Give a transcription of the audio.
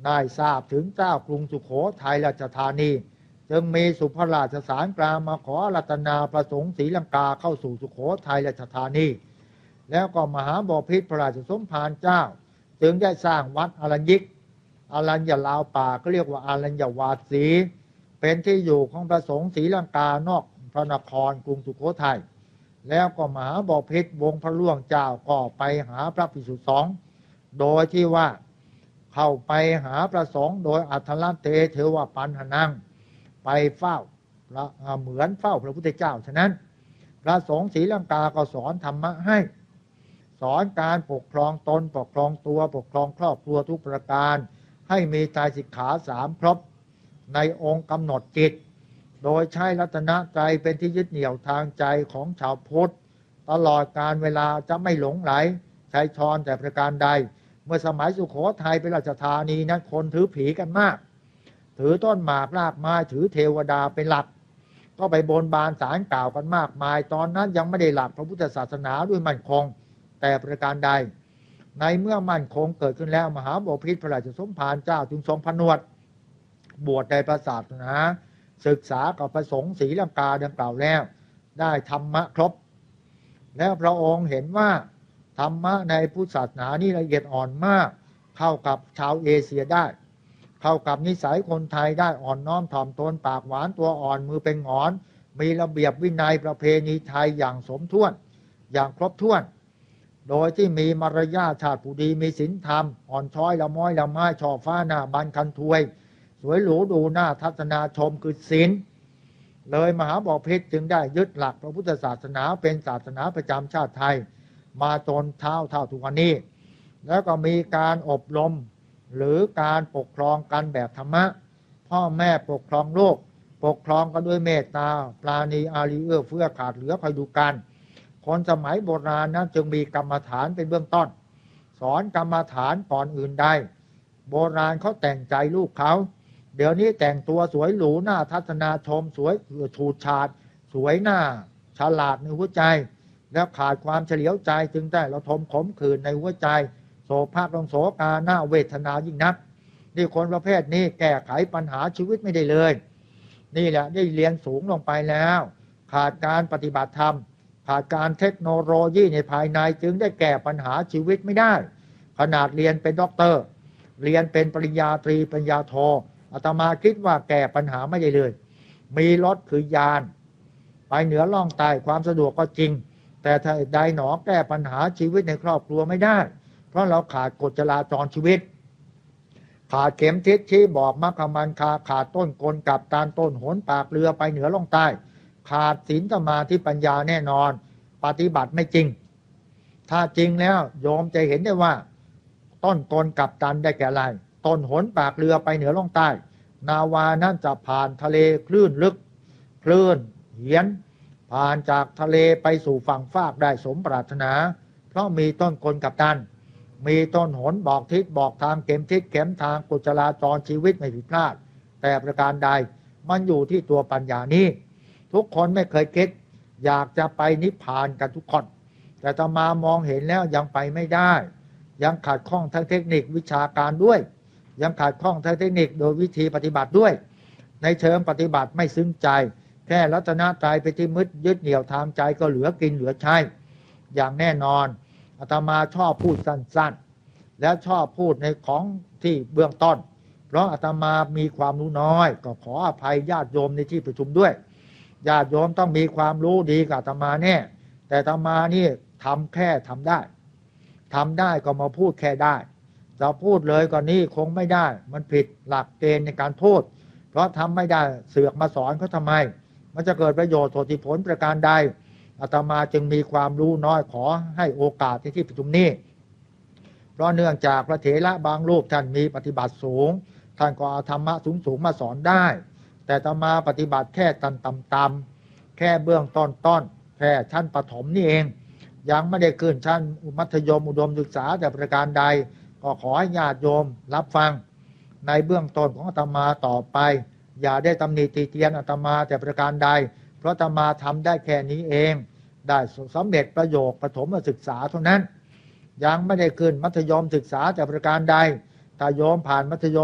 ได้ทราบถึงเจ้ากรุงสุโขทัยราชธานีจึงมีสุภราชสารกลางมาขอรัตนาประสงค์ศรีลังกาเข้าสู่สุโขทัยราชธานีแล้วก็มหาบพิตรพระราชสมภารเจ้าจึงได้สร้างวัดอรัญญิกอรัญญลาวป่าก็เรียกว่าอรัญญวาสีเป็นที่อยู่ของพระสงฆ์ศรีลังกานอกพระนครกรุงสุโขทัยแล้วก็มหาบพิตรวงศ์พระล่วงเจ้าก็ไปหาพระภิกษุสงฆ์โดยที่ว่าเข้าไปหาพระสงฆ์โดยอัทลัเตเทวปันหนังไปเฝ้าเหมือนเฝ้าพระพุทธเจ้าฉะนั้นพระสงฆ์ศรีลังกาก็สอนธรรมะให้สอนการปกครองตนปกครองตัวปกครองครอบครัวทุกประการให้มีไตรสิกขา3ครบในองค์กำหนดจิตโดยใช้รัตนตรัยเป็นที่ยึดเหนี่ยวทางใจของชาวพุทธตลอดการเวลาจะไม่หลงไหลใช้ชอนแต่ประการใดเมื่อสมัยสุโขทัยเป็นราชธานีนั้นคนถือผีกันมากถือต้นหมากรากไม้ถือเทวดาเป็นหลักก็ไปบนบานศาลกล่าวกันมากมายตอนนั้นยังไม่ได้หลักพระพุทธศาสนาด้วยมั่นคงแต่ประการใดในเมื่อมั่นคงเกิดขึ้นแล้วมหาบพิตรพระราชสมภารเจ้าจึงทรงผนวดบวชในพระศาสนาศึกษากับพระสงฆ์ศรีลังกาดังกล่าวแล้วได้ธรรมะครบแล้วพระองค์เห็นว่าธรรมะในพุทธศาสนานี่ละเอียดอ่อนมากเข้ากับชาวเอเชียได้เข้ากับนิสัยคนไทยได้อ่อนน้อมถ่อมตนปากหวานตัวอ่อนมือเป็นหงอนมีระเบียบวินัยประเพณีไทยอย่างสมถ้วนอย่างครบถ้วนโดยที่มีมารยาทชาติผู้ดีมีศีลธรรมอ่อนช้อยละม้อยละไม้ช่อฟ้าหน้าบานคันถวยสวยหรูดูหน้าทัศนาชมคือศีลเลยมหาบพิตรจึงได้ยึดหลักพระพุทธศาสนาเป็นศาสนาประจำชาติไทยมาจนเท่าทุกวันนี้แล้วก็มีการอบรมหรือการปกครองกันแบบธรรมะพ่อแม่ปกครองลูกปกครองกันด้วยเมตตาปราณีอารีเอื้อเฟื้อขาดเหลือคอยดูกันคนสมัยโบราณนั้นจึงมีกรรมฐานเป็นเบื้องต้นสอนกรรมฐานก่อนอื่นใดโบราณเขาแต่งใจลูกเขาเดี๋ยวนี้แต่งตัวสวยหรูหน้าทัศนาชมสวยฉูดฉาดสวยหน้าฉลาดในหัวใจแล้วขาดความเฉลียวใจจึงได้ระทมขมขื่นในหัวใจโศกภาคลงโศกาหน้าเวทนายิ่งนักนี่คนประเภทนี้แก้ไขปัญหาชีวิตไม่ได้เลยนี่แหละได้เรียนสูงลงไปแล้วขาดการปฏิบัติธรรมขาดการเทคโนโลยีในภายในจึงได้แก้ปัญหาชีวิตไม่ได้ขนาดเรียนเป็นด็อกเตอร์เรียนเป็นปริญญาตรีปริญญาโทอาตมาคิดว่าแก้ปัญหาไม่ได้เลยมีรถคือยานไปเหนือล่องใต้ความสะดวกก็จริงแต่ถ้าใดหนอแก้ปัญหาชีวิตในครอบครัวไม่ได้เพราะเราขาดกฎจราจรชีวิตขาดเข็มทิศชี้บอกมรรคมันคาขาดต้นกลกับตานต้นโหนปากเรือไปเหนือล่องใต้ขาดศีลสมาธิปัญญาแน่นอนปฏิบัติไม่จริงถ้าจริงแล้วโยมจะเห็นได้ว่าต้นกลกับตันได้แก่อะไรต้นโหนปากเรือไปเหนือล่องใต้นาวานั้นจะผ่านทะเลคลื่นลึกคลื่นเหียนผ่านจากทะเลไปสู่ฝั่งฟากได้สมปรารถนาเพราะมีต้นกลกับตันมีต้นหนบอกทิศบอกทางเข็มทิศเข็มทางกฎจราจรชีวิตไม่ผิดพลาดแต่ประการใดมันอยู่ที่ตัวปัญญานี้ทุกคนไม่เคยคิดอยากจะไปนิพพานกันทุกคนแต่อาตมามองเห็นแล้วยังไปไม่ได้ยังขาดข้องทางเทคนิควิชาการด้วยยังขาดข้องทางเทคนิคโดยวิธีปฏิบัติด้วยในเชิงปฏิบัติไม่ซึ้งใจแค่รัตนตรัยไปที่มืดยึดเหนี่ยวทางใจก็เหลือกินเหลือใช้อย่างแน่นอนอาตมาชอบพูดสั้นๆและชอบพูดในของที่เบื้องต้นเพราะอาตมามีความรู้น้อยก็ขออภัยญาติโยมในที่ประชุมด้วยญาติโยมต้องมีความรู้ดีกับอาตมาแน่แต่อาตมานี่ทำแค่ทำได้ก็มาพูดแค่ได้จะพูดเลยก่อนนี้คงไม่ได้มันผิดหลักเกณฑ์ในการพูดเพราะทำไม่ได้เสือกมาสอนเขาทำไมมันจะเกิดประโยชน์ผลผลประการใดอาตมาจึงมีความรู้น้อยขอให้โอกาสที่ประชุมนี้เพราะเนื่องจากพระเถระบางรูปท่านมีปฏิบัติสูงท่านก็เอาธรรมะสูงมาสอนได้แต่อาตมาปฏิบัติแค่ต่ำๆแค่เบื้องต้นแค่ชั้นประถมนี่เองยังไม่ได้ขึ้นชั้นมัธยมอุดมศึกษาแต่ประการใดก็ขอให้ญาติโยมรับฟังในเบื้องต้นของอาตมาต่อไปอย่าได้ตำหนิติเตียนอาตมาแต่ประการใดเพราะอาตมาทำได้แค่นี้เองได้สำเร็จประโยคประถมศึกษาเท่านั้นยังไม่ได้ขึ้นมัธยมศึกษาแต่ประการใดถ้าโยมผ่านมัธยม